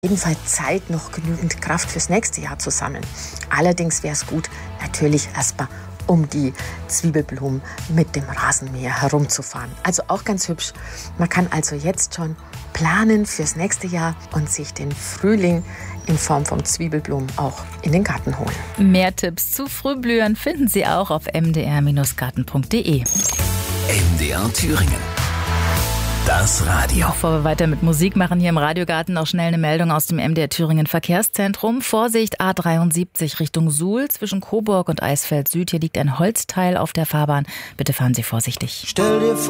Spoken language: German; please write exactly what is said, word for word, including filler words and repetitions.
Auf jeden Fall Zeit, noch genügend Kraft fürs nächste Jahr zu sammeln. Allerdings wäre es gut, natürlich erstmal um die Zwiebelblumen mit dem Rasenmäher herumzufahren. Also auch ganz hübsch. Man kann also jetzt schon planen fürs nächste Jahr und sich den Frühling in Form von Zwiebelblumen auch in den Garten holen. Mehr Tipps zu Frühblühern finden Sie auch auf m d r Bindestrich garten punkt d e. M D R Thüringen. Das Radio. Bevor wir weiter mit Musik machen, hier im Radiogarten noch schnell eine Meldung aus dem M D R Thüringen Verkehrszentrum. Vorsicht A dreiundsiebzig Richtung Suhl zwischen Coburg und Eisfeld Süd. Hier liegt ein Holzteil auf der Fahrbahn. Bitte fahren Sie vorsichtig. Stell dir vor,